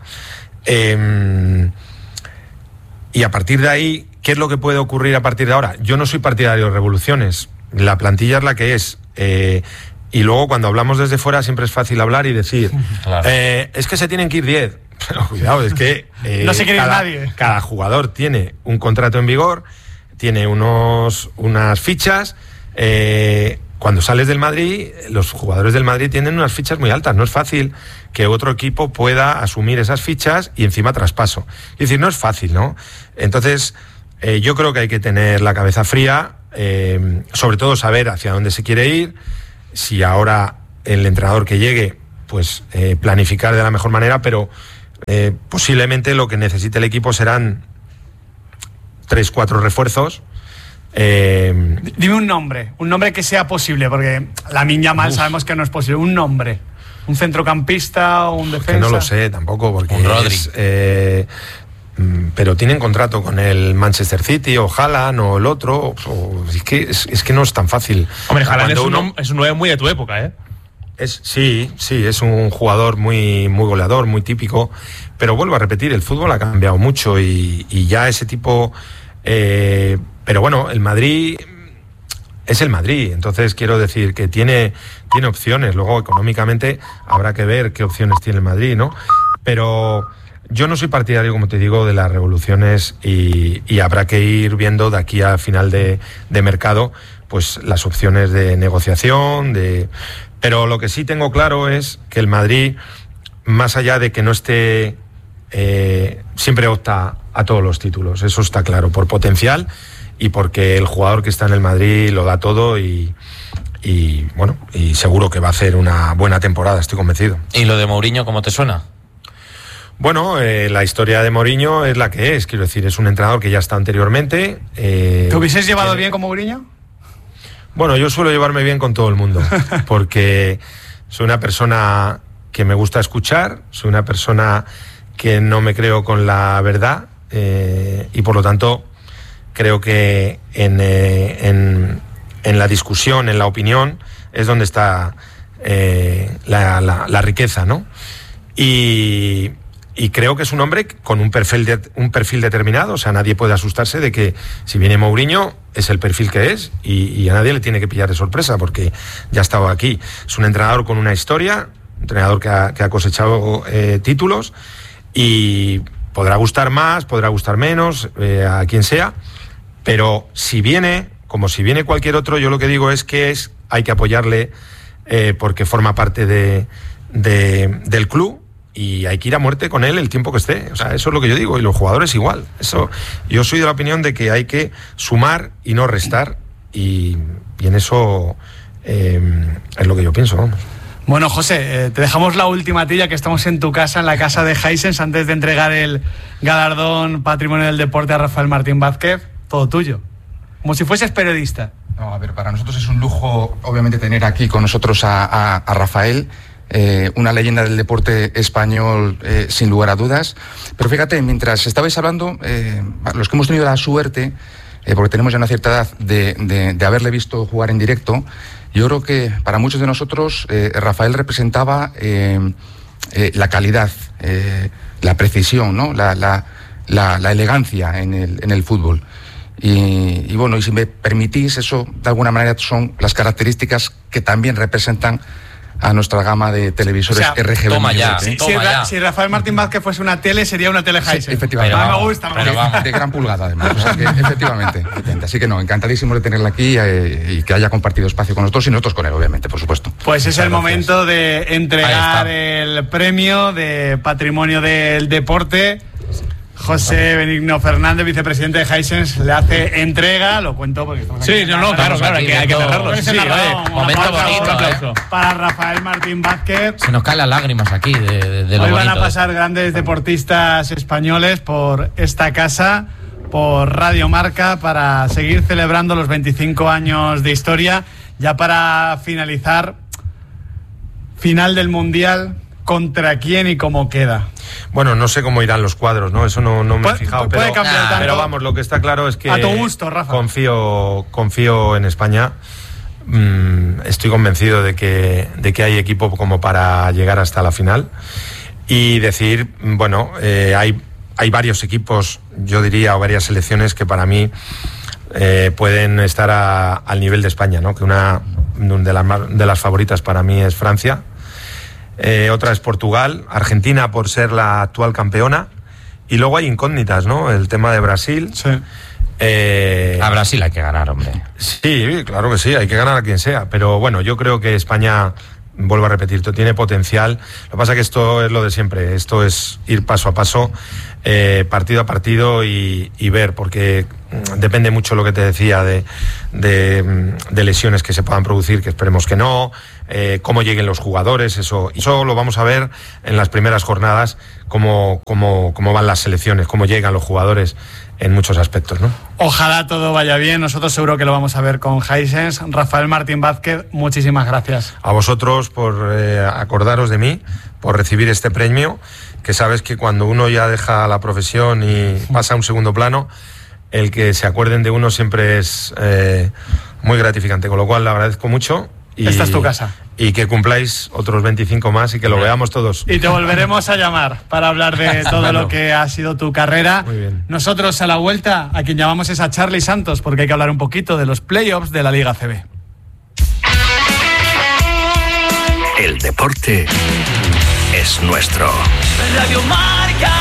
Y a partir de ahí, ¿qué es lo que puede ocurrir a partir de ahora? Yo no soy partidario de revoluciones. La plantilla es la que es. Y luego, cuando hablamos desde fuera, siempre es fácil hablar y decir, claro, es que se tienen que ir 10. Pero cuidado, es que no se quiere ir nadie. Cada jugador tiene un contrato en vigor, tiene unas fichas. Cuando sales del Madrid, los jugadores del Madrid tienen unas fichas muy altas. No es fácil que otro equipo pueda asumir esas fichas y encima traspaso. Es decir, no es fácil, ¿no? Entonces, yo creo que hay que tener la cabeza fría, sobre todo saber hacia dónde se quiere ir. Si ahora el entrenador que llegue, pues planificar de la mejor manera, pero posiblemente lo que necesite el equipo serán 3-4 refuerzos. Dime un nombre que sea posible, porque Lamine Yamal sabemos que no es posible. Un nombre, un centrocampista o un defensa. Que no lo sé tampoco, porque un Rodri. Pero tienen contrato con el Manchester City o Haaland o el otro. Es que no es tan fácil. Hombre, Haaland es un 9 muy de tu época, ¿eh? Sí, es un jugador muy, muy goleador, muy típico. Pero vuelvo a repetir, el fútbol ha cambiado mucho y ya ese tipo. Pero bueno, el Madrid es el Madrid, entonces quiero decir que tiene opciones. Luego, económicamente, habrá que ver qué opciones tiene el Madrid, ¿no? Pero yo no soy partidario, como te digo, de las revoluciones y habrá que ir viendo de aquí a final de mercado, pues las opciones de negociación. Pero lo que sí tengo claro es que el Madrid, más allá de que no esté, siempre opta a todos los títulos. Eso está claro, por potencial y porque el jugador que está en el Madrid lo da todo y bueno, y seguro que va a hacer una buena temporada, estoy convencido. ¿Y lo de Mourinho cómo te suena? Bueno, la historia de Mourinho es la que es, quiero decir, es un entrenador que ya está anteriormente. ¿Te hubieses llevado bien con Mourinho? Bueno, yo suelo llevarme bien con todo el mundo, porque soy una persona que me gusta escuchar, soy una persona que no me creo con la verdad, y por lo tanto creo que en la discusión, en la opinión, es donde está la riqueza, ¿no? Y creo que es un hombre con un perfil determinado, o sea, nadie puede asustarse de que si viene Mourinho es el perfil que es, y a nadie le tiene que pillar de sorpresa porque ya ha estado aquí. Es un entrenador con una historia, un entrenador que ha cosechado títulos, y podrá gustar más, podrá gustar menos, a quien sea, pero si viene, como si viene cualquier otro, yo lo que digo es que hay que apoyarle porque forma parte del club, y hay que ir a muerte con él el tiempo que esté. O sea, eso es lo que yo digo, y los jugadores igual. Yo soy de la opinión de que hay que sumar y no restar, y en eso es lo que yo pienso, vamos. Bueno, José, te dejamos la última tilla, que estamos en tu casa, en la casa de Hisense, antes de entregar el galardón Patrimonio del Deporte a Rafael Martín Vázquez. Todo tuyo, como si fueses periodista. No, a ver, para nosotros es un lujo, obviamente, tener aquí con nosotros a Rafael. Una leyenda del deporte español, sin lugar a dudas. Pero fíjate, mientras estabais hablando, los que hemos tenido la suerte, porque tenemos ya una cierta edad, de haberle visto jugar en directo, yo creo que para muchos de nosotros Rafael representaba la calidad, la precisión, ¿no? la elegancia en el fútbol. Y bueno, y si me permitís, eso de alguna manera son las características que también representan a nuestra gama de televisores, o sea, RGB. Toma ya, si Rafael Martín Vázquez fuese una tele, sería una tele Hisense. Sí, efectivamente. Me gusta. De gran pulgada, además. O sea que, efectivamente. Así que no, encantadísimo de tenerla aquí y que haya compartido espacio con nosotros y nosotros con él, obviamente, por supuesto. Pues es el momento de entregar el premio de Patrimonio del Deporte. José Benigno Fernández, vicepresidente de Hisense, le hace entrega, lo cuento porque estamos aquí. Sí, claro, hay que cerrarlo. Sí, momento bonito, para Rafael Martín Vázquez. Se nos caen las lágrimas aquí de lo Hoy bonito. van a pasar grandes deportistas españoles por esta casa, por Radio Marca, para seguir celebrando los 25 años de historia. Ya para finalizar, final del Mundial, ¿contra quién y cómo queda? Bueno, no sé cómo irán los cuadros, ¿no? Eso no me he fijado, puede cambiar tanto. Pero vamos, lo que está claro es que a tu gusto, Rafa. confío en España. Estoy convencido de que hay equipo como para llegar hasta la final, y decir, bueno, hay varios equipos, yo diría, o varias selecciones que para mí pueden estar al nivel de España, ¿no? Que una de las favoritas para mí es Francia. Otra es Portugal, Argentina por ser la actual campeona, y luego hay incógnitas, ¿no? El tema de Brasil. Sí. A Brasil hay que ganar, hombre. Sí, claro que sí, hay que ganar a quien sea, pero bueno, yo creo que España, vuelvo a repetir, tiene potencial. Lo que pasa es que esto es lo de siempre, esto es ir paso a paso, partido a partido, y ver, porque depende mucho lo que te decía de lesiones que se puedan producir, que esperemos que no, cómo lleguen los jugadores, eso lo vamos a ver en las primeras jornadas, cómo van las selecciones, cómo llegan los jugadores en muchos aspectos, ¿no? Ojalá todo vaya bien, nosotros seguro que lo vamos a ver con Hisense. Rafael Martín Vázquez, muchísimas gracias. A vosotros por acordaros de mí, por recibir este premio, que sabes que cuando uno ya deja la profesión y pasa a un segundo plano, el que se acuerden de uno siempre es muy gratificante, con lo cual le agradezco mucho. Esta es tu casa. Y que cumpláis otros 25 más y que lo veamos todos. Y te volveremos a llamar para hablar de todo lo que ha sido tu carrera. Muy bien. Nosotros, a la vuelta, a quien llamamos es a Charly Santos, porque hay que hablar un poquito de los playoffs de la Liga CB. El deporte es nuestro. Radio Marca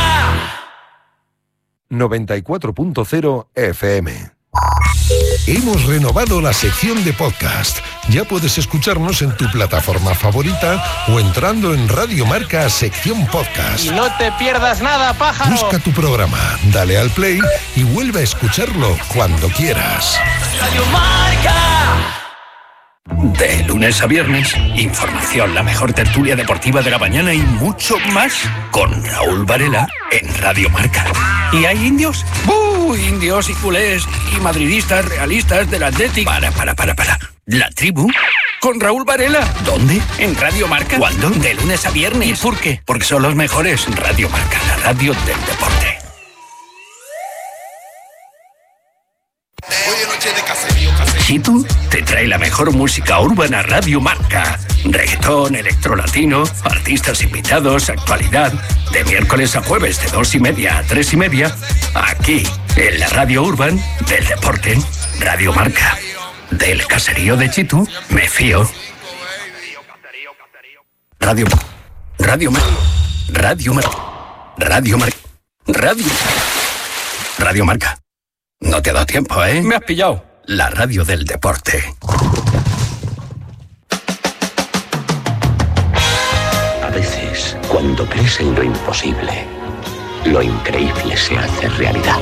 94.0 FM. Hemos renovado la sección de podcast. Ya puedes escucharnos en tu plataforma favorita o entrando en Radio Marca sección podcast. Y no te pierdas nada, pájaro. Busca tu programa, dale al play y vuelve a escucharlo cuando quieras. Radio Marca. De lunes a viernes, información, la mejor tertulia deportiva de la mañana y mucho más con Raúl Varela en Radio Marca. ¿Y hay indios? Indios y culés y madridistas realistas del Atlético. Para. ¿La tribu? Con Raúl Varela. ¿Dónde? En Radio Marca. ¿Cuándo? De lunes a viernes. ¿Y por qué? Porque son los mejores. Radio Marca, la radio del deporte. Chitu te trae la mejor música urbana Radio Marca. Reggaetón, electrolatino, artistas invitados, actualidad. De miércoles a jueves de 2:30 a 3:30. Aquí, en la radio urban del deporte. Radio Marca. Del caserío de Chitu, me fío. Radio Marca. No te ha dado tiempo, ¿eh? Me has pillado. La radio del deporte. A veces, cuando crees en lo imposible, lo increíble se hace realidad.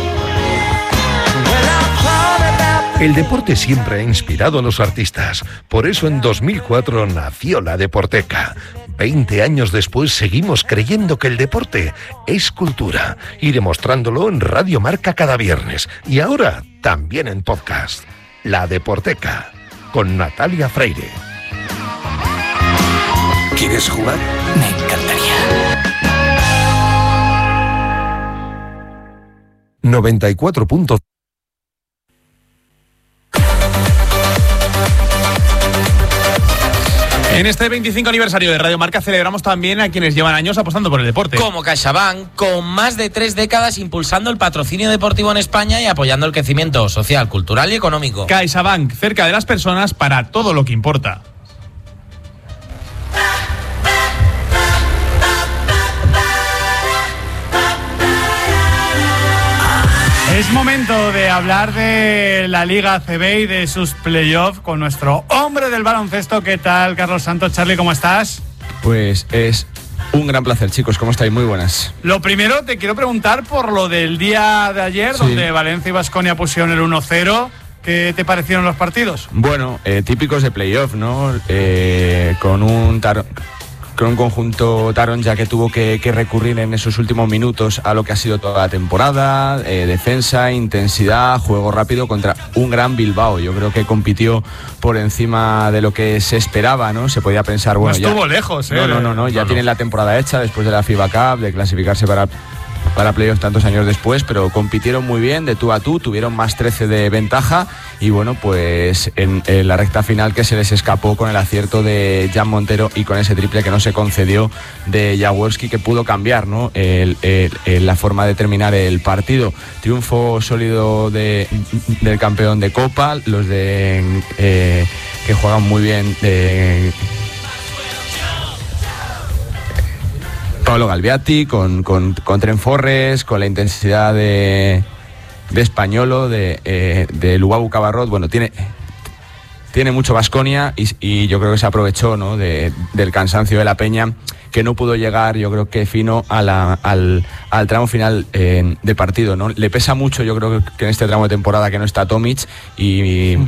El deporte siempre ha inspirado a los artistas. Por eso en 2004 nació la Deporteca. 20 años después seguimos creyendo que el deporte es cultura y demostrándolo en Radio Marca cada viernes. Y ahora también en podcast. La Deporteca, con Natalia Freire. ¿Quieres jugar? Me encantaría. 94 puntos. En este 25 aniversario de Radio Marca celebramos también a quienes llevan años apostando por el deporte. Como CaixaBank, con más de 3 décadas impulsando el patrocinio deportivo en España y apoyando el crecimiento social, cultural y económico. CaixaBank, cerca de las personas para todo lo que importa. Es momento de hablar de la Liga ACB y de sus playoffs con nuestro hombre del baloncesto. ¿Qué tal, Carlos Santos? Charlie, ¿cómo estás? Pues es un gran placer, chicos. ¿Cómo estáis? Muy buenas. Lo primero, te quiero preguntar por lo del día de ayer, sí, donde Valencia y Baskonia pusieron el 1-0. ¿Qué te parecieron los partidos? Bueno, típicos de playoff, ¿no? Con un conjunto Taron ya que tuvo que recurrir en esos últimos minutos a lo que ha sido toda la temporada, defensa, intensidad, juego rápido contra un gran Bilbao. Yo creo que compitió por encima de lo que se esperaba, ¿no? Se podía pensar, bueno, no estuvo lejos, No, ya tienen la temporada hecha después de la FIBA Cup, de clasificarse para playoffs tantos años después, pero compitieron muy bien de tú a tú, tuvieron más 13 de ventaja y bueno, pues en la recta final que se les escapó con el acierto de Jan Montero y con ese triple que no se concedió de Jaworski, que pudo cambiar, ¿no? La forma de terminar el partido. Triunfo sólido del campeón de Copa, los que juegan muy bien, Pablo Galviati, con Tren Forres, con la intensidad de Españolo, de Lubabu Cabarrot. Bueno, tiene mucho Baskonia y yo creo que se aprovechó, ¿no? del cansancio de la Peña, que no pudo llegar, yo creo que fino al tramo final de partido, ¿no? Le pesa mucho, yo creo que en este tramo de temporada que no está Tomic y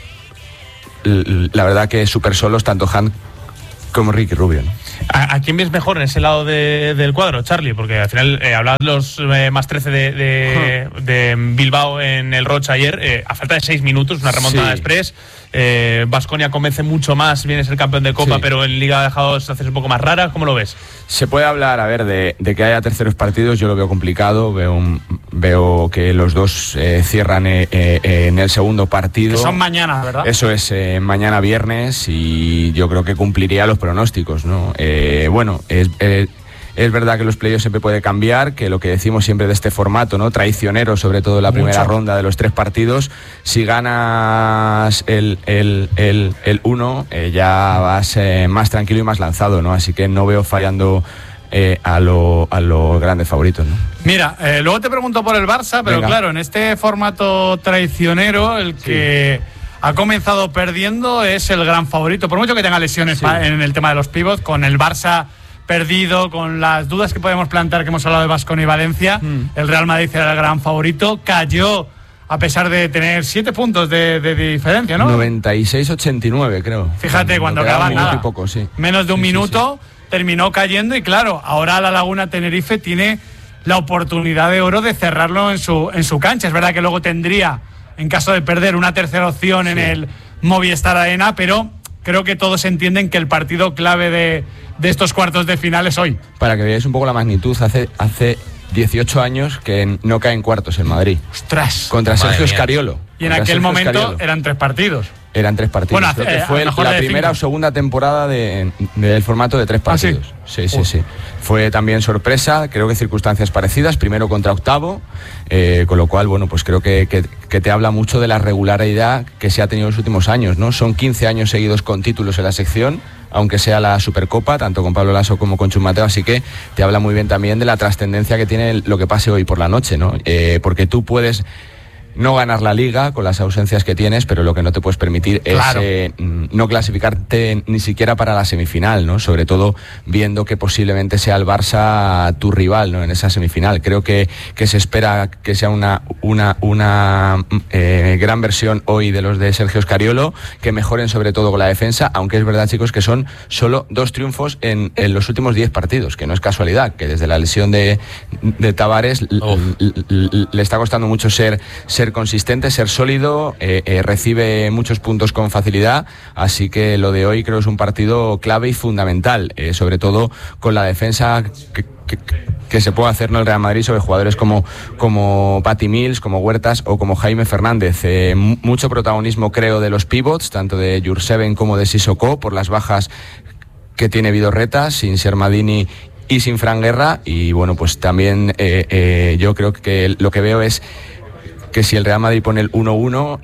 la verdad que súper solos tanto Han como Ricky Rubio, ¿no? ¿A quién ves mejor en ese lado del cuadro, Charlie? Porque al final hablabas de los más 13 de Bilbao en el Rocha ayer, a falta de 6 minutos, una remontada express. Baskonia convence mucho más, viene a ser campeón de Copa, pero en Liga ha dejado situaciones un poco más raras. ¿Cómo lo ves? Se puede hablar, a ver, de que haya terceros partidos. Yo lo veo complicado. Veo que los dos cierran en el segundo partido. Que son mañana, ¿verdad? Eso es, mañana viernes, y yo creo que cumpliría los pronósticos, ¿no? Bueno, es verdad que los playoffs siempre puede cambiar, que lo que decimos siempre de este formato, ¿no? Traicionero, sobre todo en la primera ronda de los 3 partidos. Si ganas el uno, ya vas más tranquilo y más lanzado, ¿no? Así que no veo fallando a los grandes favoritos, ¿no? Mira, luego te pregunto por el Barça, pero venga, claro, en este formato traicionero, el que ha comenzado perdiendo es el gran favorito, por mucho que tenga lesiones en el tema de los pivots, con el Barça perdido, con las dudas que podemos plantear, que hemos hablado de Baskonia y Valencia. El Real Madrid era el gran favorito, cayó a pesar de tener 7 puntos de diferencia, ¿no? 96-89, creo. Fíjate, cuando acaban nada, poco, sí. menos de un minuto, terminó cayendo y claro, ahora la Laguna Tenerife tiene la oportunidad de oro de cerrarlo en su cancha. Es verdad que luego tendría, en caso de perder, una tercera opción en el Movistar Arena, pero creo que todos entienden que el partido clave de estos cuartos de final es hoy. Para que veáis un poco la magnitud, hace 18 años que no cae en cuartos en Madrid. ¡Ostras! Contra Sergio Scariolo. Y en aquel momento eran 3 partidos. Eran 3 partidos. Bueno, creo que fue la primera o segunda temporada del formato de 3 partidos. ¿sí? Sí. Fue también sorpresa, creo que circunstancias parecidas, primero contra octavo, con lo cual, bueno, pues creo que te habla mucho de la regularidad que se ha tenido en los últimos años, ¿no? Son 15 años seguidos con títulos en la sección, aunque sea la Supercopa, tanto con Pablo Laso como con Chus Mateo, así que te habla muy bien también de la trascendencia que tiene lo que pase hoy por la noche, ¿no? Porque tú puedes no ganar la Liga con las ausencias que tienes, pero lo que no te puedes permitir es no clasificarte ni siquiera para la semifinal, ¿no? Sobre todo viendo que posiblemente sea el Barça tu rival, ¿no? En esa semifinal. Creo que se espera que sea una gran versión hoy de los de Sergio Scariolo, que mejoren sobre todo con la defensa, aunque es verdad, chicos, que son solo 2 triunfos en los últimos 10 partidos, que no es casualidad, que desde la lesión de Tavares le está costando mucho ser consistente, ser sólido, recibe muchos puntos con facilidad, así que lo de hoy creo es un partido clave y fundamental, sobre todo con la defensa que se puede hacer, ¿no?, el Real Madrid sobre jugadores como Patty Mills, como Huertas o como Jaime Fernández. Mucho protagonismo creo de los pivots, tanto de Jurseven como de Sissoko, por las bajas que tiene Vidorreta, sin Shermadini y sin Fran Guerra, y bueno, pues también yo creo que lo que veo es que si el Real Madrid pone el 1-1,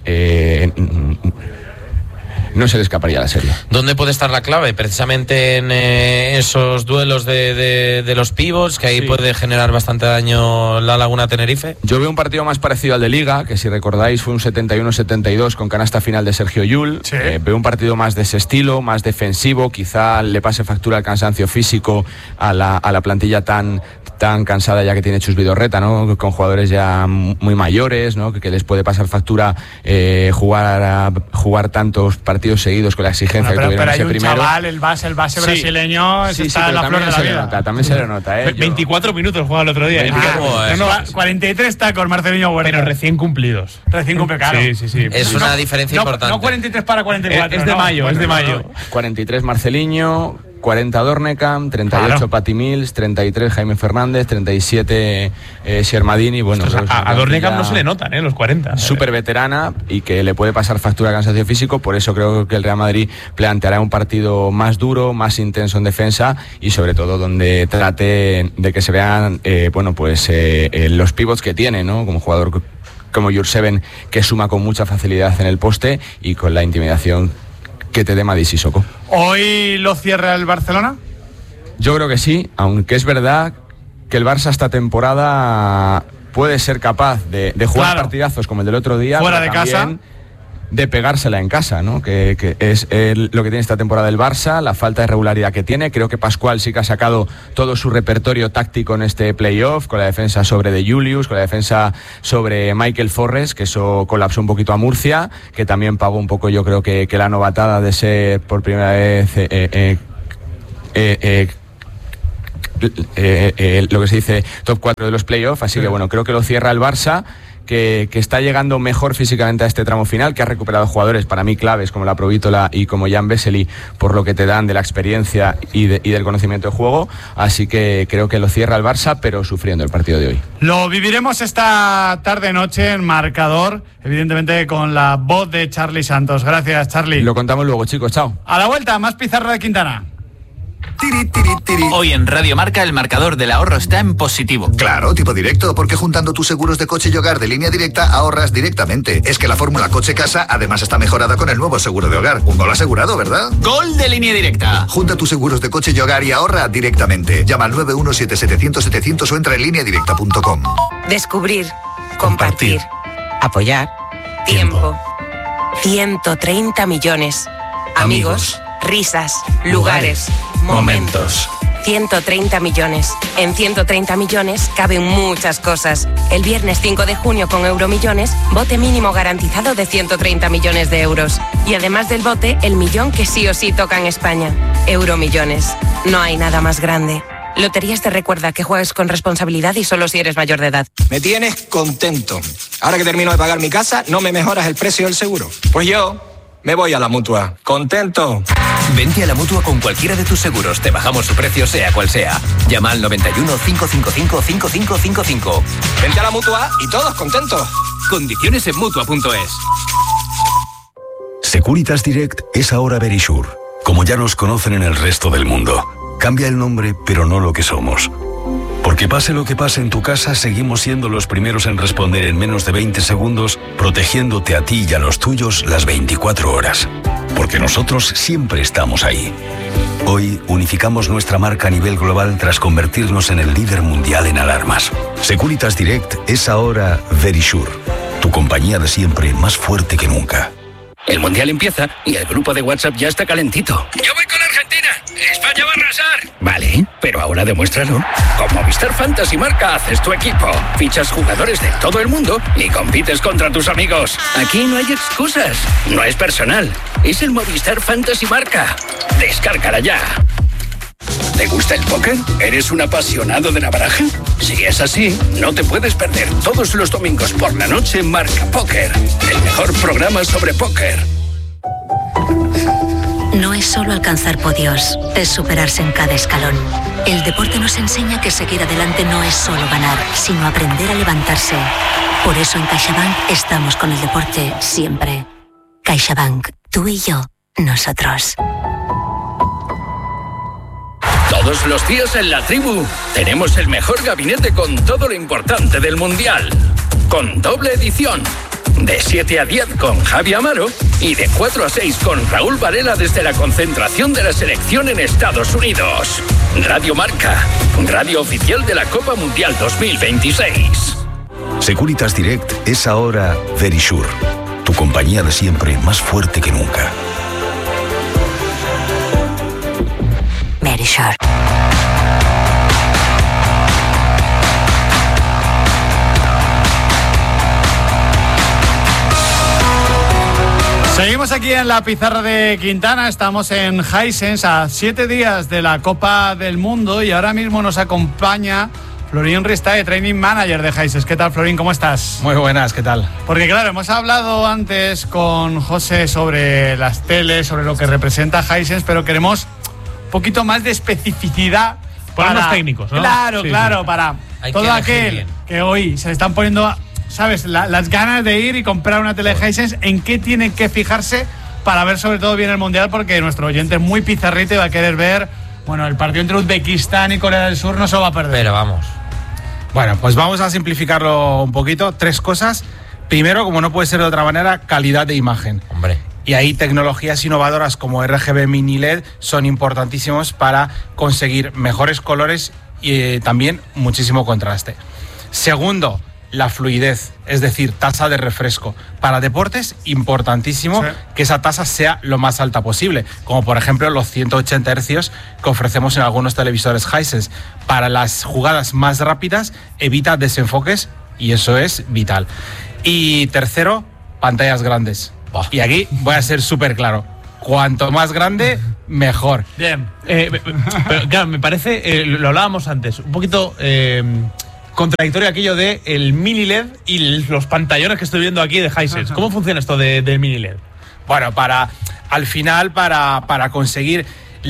no se le escaparía la serie. ¿Dónde puede estar la clave? Precisamente en esos duelos de los pivots, que ahí puede generar bastante daño la Laguna Tenerife. Yo veo un partido más parecido al de Liga, que si recordáis fue un 71-72 con canasta final de Sergio Llull. Veo un partido más de ese estilo, más defensivo, quizá le pase factura al cansancio físico a la plantilla tan cansada ya que tiene Chus Vidorreta, ¿no? Con jugadores ya muy mayores, ¿no? Que les puede pasar factura jugar tantos partidos seguidos con la exigencia que tuvieron ese primero. Chaval, el base brasileño, está en la flor de la vida. También se le nota, 24 minutos jugaba el otro día. 43 tacos, Marcelinho Huerta. Pero recién cumplidos. Recién cumplidos, claro. Sí. Es una diferencia importante. No 43 para 44. Es de mayo. 43 Marcelinho, 40 Dornekam, 38 Patty Mills, 33 Jaime Fernández, 37 Shermadini. Bueno, a Dornekam no se le notan los 40. Súper veterana y que le puede pasar factura de cansancio físico. Por eso creo que el Real Madrid planteará un partido más duro, más intenso en defensa y sobre todo donde trate de que se vean los pivots que tiene, ¿no? Como jugador como Jurseven, que suma con mucha facilidad en el poste y con la intimidación que te dé Madi Sissoko. ¿Hoy lo cierra el Barcelona? Yo creo que sí, aunque es verdad que el Barça esta temporada puede ser capaz de jugar partidazos como el del otro día, fuera de casa, de pegársela en casa, ¿no? Que es lo que tiene esta temporada el Barça, la falta de regularidad que tiene. Creo que Pascual sí que ha sacado todo su repertorio táctico en este playoff, con la defensa sobre De Julius, con la defensa sobre Michael Forres, que eso colapsó un poquito a Murcia, que también pagó un poco, yo creo que la novatada de ser por primera vez lo que se dice top 4 de los playoffs, así que bueno, creo que lo cierra el Barça, que está llegando mejor físicamente a este tramo final, que ha recuperado jugadores para mí claves como la Provítola y como Jan Vesely, por lo que te dan de la experiencia y del conocimiento de juego, así que creo que lo cierra el Barça, pero sufriendo el partido de hoy. Lo viviremos esta tarde-noche en Marcador, evidentemente con la voz de Charly Santos. Gracias, Charly. Lo contamos luego, chicos, chao. A la vuelta, más pizarra de Quintana. Hoy en Radio Marca el marcador del ahorro está en positivo. Claro, tipo directo, porque juntando tus seguros de coche y hogar de Línea Directa ahorras directamente. Es que la fórmula coche-casa además está mejorada con el nuevo seguro de hogar. Un gol asegurado, ¿verdad? ¡Gol de Línea Directa! Junta tus seguros de coche y hogar y ahorra directamente. Llama al 917-700-700 o entra en lineadirecta.com. Descubrir, compartir, apoyar, tiempo. 130 millones. Amigos, risas, lugares, momentos. 130 millones. En 130 millones caben muchas cosas. El viernes 5 de junio con Euromillones, bote mínimo garantizado de 130 millones de euros. Y además del bote, el millón que sí o sí toca en España. Euromillones. No hay nada más grande. Loterías te recuerda que juegues con responsabilidad y solo si eres mayor de edad. Me tienes contento. Ahora que termino de pagar mi casa, ¿no me mejoras el precio del seguro? Pues yo me voy a la Mutua. ¡Contento! Vente a la Mutua con cualquiera de tus seguros. Te bajamos su precio sea cual sea. Llama al 91 555 5555. Vente a la Mutua y todos contentos. Condiciones en Mutua.es. Securitas Direct es ahora Verisure, como ya nos conocen en el resto del mundo. Cambia el nombre, pero no lo que somos. Porque pase lo que pase en tu casa, seguimos siendo los primeros en responder en menos de 20 segundos, protegiéndote a ti y a los tuyos las 24 horas. Porque nosotros siempre estamos ahí. Hoy unificamos nuestra marca a nivel global tras convertirnos en el líder mundial en alarmas. Securitas Direct es ahora Verisure, tu compañía de siempre más fuerte que nunca. El Mundial empieza y el grupo de WhatsApp ya está calentito. Yo voy con Argentina. España va a arrasar. Vale, pero ahora demuéstralo. Con Movistar Fantasy Marca haces tu equipo. Fichas jugadores de todo el mundo y compites contra tus amigos. Aquí no hay excusas. No es personal. Es el Movistar Fantasy Marca. Descárgala ya. ¿Te gusta el póker? ¿Eres un apasionado de la baraja? Si es así, no te puedes perder todos los domingos por la noche Marca Póker, el mejor programa sobre póker. No es solo alcanzar podios, es superarse en cada escalón. El deporte nos enseña que seguir adelante no es solo ganar, sino aprender a levantarse. Por eso en CaixaBank estamos con el deporte siempre. CaixaBank, tú y yo, nosotros. Todos los días en La Tribu tenemos el mejor gabinete con todo lo importante del Mundial. Con doble edición. De 7 a 10 con Javi Amaro y de 4 a 6 con Raúl Varela desde la concentración de la selección en Estados Unidos. Radio Marca, radio oficial de la Copa Mundial 2026. Securitas Direct es ahora Verisure, tu compañía de siempre más fuerte que nunca. Verisure. Seguimos aquí en la pizarra de Quintana, estamos en Hisense a 7 días de la Copa del Mundo y ahora mismo nos acompaña Florín Ristae, Training Manager de Hisense. ¿Qué tal, Florín? ¿Cómo estás? Muy buenas, ¿qué tal? Porque claro, hemos hablado antes con José sobre las teles, sobre lo que representa Hisense, pero queremos un poquito más de especificidad para los técnicos, ¿no? Claro, sí, claro, sí. para Hay todo que elegir aquel bien. que hoy se están poniendo, ¿sabes? Las ganas de ir y comprar una tele Hisense, ¿en qué tienen que fijarse para ver sobre todo bien el Mundial? Porque nuestro oyente es muy pizarrito y va a querer ver, bueno, el partido entre Uzbekistán y Corea del Sur no se lo va a perder. Pero vamos. Bueno, pues vamos a simplificarlo un poquito. 3 cosas. Primero, como no puede ser de otra manera, calidad de imagen. Hombre. Y ahí tecnologías innovadoras como RGB Mini LED son importantísimos para conseguir mejores colores y también muchísimo contraste. Segundo, la fluidez, es decir, tasa de refresco. Para deportes, importantísimo que esa tasa sea lo más alta posible, como por ejemplo los 180 Hz que ofrecemos en algunos televisores Hisense. Para las jugadas más rápidas, evita desenfoques y eso es vital. Y tercero, pantallas grandes. Y aquí voy a ser súper claro. Cuanto más grande, mejor. Bien. Pero claro, me parece, lo hablábamos antes, un poquito contradictorio aquello de el mini LED y los pantallones que estoy viendo aquí de Hisense. ¿Cómo funciona esto del mini LED? Bueno, al final, para conseguir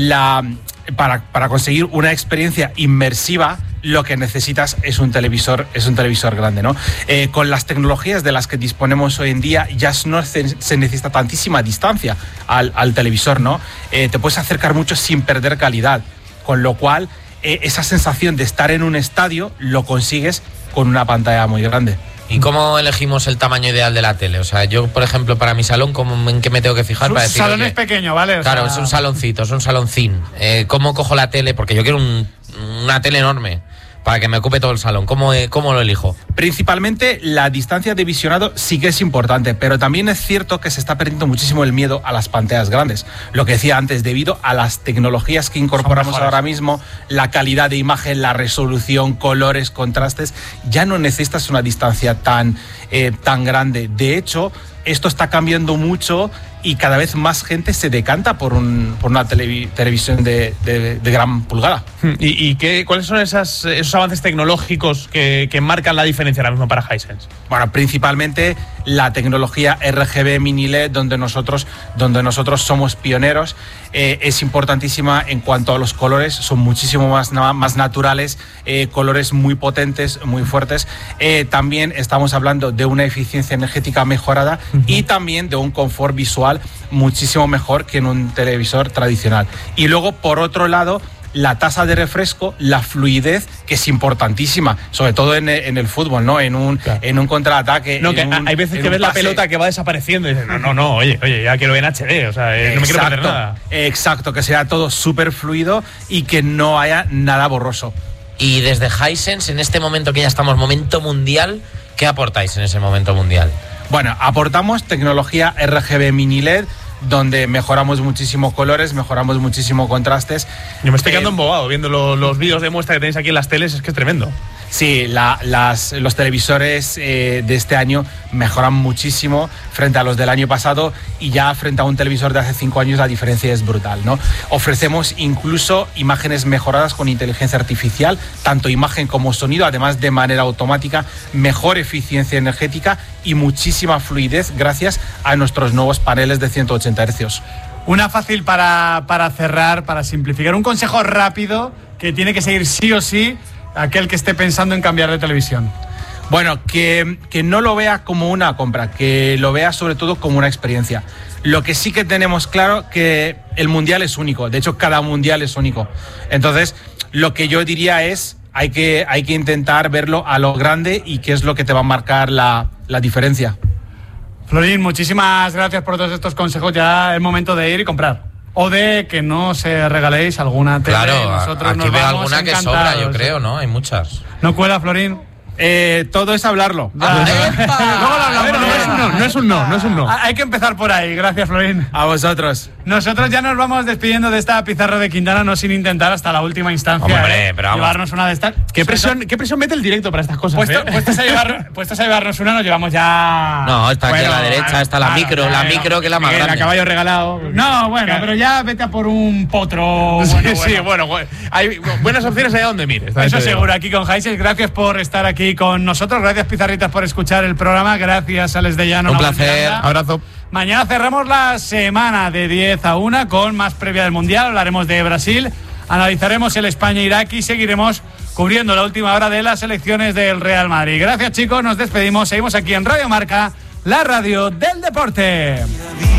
para conseguir una experiencia inmersiva, lo que necesitas es un televisor grande, ¿no? Con las tecnologías de las que disponemos hoy en día, ya no se necesita tantísima distancia al televisor, ¿no? Te puedes acercar mucho sin perder calidad, con lo cual esa sensación de estar en un estadio lo consigues con una pantalla muy grande. ¿Y cómo elegimos el tamaño ideal de la tele? O sea, yo, por ejemplo, para mi salón, ¿en qué me tengo que fijar? Para decir, salón es pequeño, ¿vale? Claro, es un saloncito, es un saloncín. ¿Cómo cojo la tele? Porque yo quiero una tele enorme para que me ocupe todo el salón. ¿Cómo lo elijo? Principalmente la distancia de visionado sí que es importante, pero también es cierto que se está perdiendo muchísimo el miedo a las pantallas grandes. Lo que decía antes, debido a las tecnologías que incorporamos ahora mismo, la calidad de imagen, la resolución, colores, contrastes, ya no necesitas una distancia tan grande. De hecho, esto está cambiando mucho y cada vez más gente se decanta por una televisión de gran pulgada. ¿Y cuáles son esos avances tecnológicos que marcan la diferencia ahora mismo para Hisense? Bueno, principalmente la tecnología RGB Mini LED, donde nosotros somos pioneros, es importantísima en cuanto a los colores, son muchísimo más naturales, colores muy potentes, muy fuertes. También estamos hablando de una eficiencia energética mejorada y también de un confort visual muchísimo mejor que en un televisor tradicional. Y luego, por otro lado, la tasa de refresco, la fluidez, que es importantísima, sobre todo en el fútbol, ¿no? En un contraataque. No, que hay veces que ves la pelota que va desapareciendo y dices, no, oye, ya quiero ver en HD, o sea, no me quiero perder nada. Exacto, que sea todo súper fluido y que no haya nada borroso. Y desde Hisense, en este momento que ya estamos, momento mundial, ¿qué aportáis en ese momento mundial? Bueno, aportamos tecnología RGB Mini LED, donde mejoramos muchísimo colores, mejoramos muchísimo contrastes. Yo me estoy quedando embobado viendo los vídeos de muestra que tenéis aquí en las teles, es que es tremendo. Sí, los televisores de este año mejoran muchísimo frente a los del año pasado, y ya frente a un televisor de hace 5 años la diferencia es brutal, ¿no? Ofrecemos incluso imágenes mejoradas con inteligencia artificial, tanto imagen como sonido, además de manera automática, mejor eficiencia energética y muchísima fluidez gracias a nuestros nuevos paneles de 180 Hz. Una fácil para cerrar, para simplificar, un consejo rápido que tiene que seguir sí o sí aquel que esté pensando en cambiar de televisión. Bueno, que no lo vea como una compra, que lo vea sobre todo como una experiencia. Lo que sí que tenemos claro que el mundial es único, de hecho cada mundial es único. Entonces, lo que yo diría es, hay que intentar verlo a lo grande, y qué es lo que te va a marcar la diferencia. Florín, muchísimas gracias por todos estos consejos. Ya es momento de ir y comprar. O de que no se regaléis alguna tele. Claro, nosotros aquí nos veo vamos alguna que encantados. sobra, yo creo, ¿no? Hay muchas. ¿No cuela, Florín? Todo es hablarlo. Luego lo hablamos. No es un no. Hay que empezar por ahí. Gracias, Florín. A vosotros. Nosotros ya nos vamos despidiendo de esta pizarra de Quintana, no sin intentar hasta la última instancia. Hombre, pero vamos. Llevarnos una de estas. ¿Qué presión mete el directo para estas cosas? Puestos a llevarnos una, nos llevamos ya. No, está aquí a la derecha, está la micro que es la más grande. El caballo regalado. No, bueno, pero ya vete a por un potro. Bueno, hay buenas opciones allá donde mires. Eso seguro, aquí con Hisense. Gracias por estar aquí con nosotros. Gracias, Pizarritas, por escuchar el programa. Gracias, Alex de Llano. Un placer. Abrazo. Mañana cerramos la semana de 10 a 1 con más previa del Mundial. Hablaremos de Brasil, analizaremos el España-Irak y seguiremos cubriendo la última hora de las elecciones del Real Madrid. Gracias, chicos, nos despedimos. Seguimos aquí en Radio Marca, la radio del deporte.